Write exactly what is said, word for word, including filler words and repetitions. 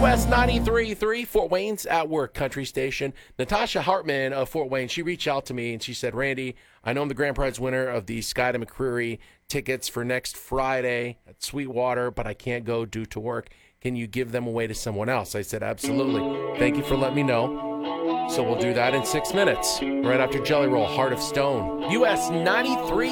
U S ninety-three point three, Fort Wayne's at Work Country Station. Natasha Hartman of Fort Wayne, she reached out to me and she said, Randy, I know I'm the grand prize winner of the Sky to McCreary tickets for next Friday at Sweetwater, but I can't go due to work. Can you give them away to someone else? I said, absolutely. Thank you for letting me know. So we'll do that in six minutes, right after Jelly Roll, Heart of Stone. U S ninety-three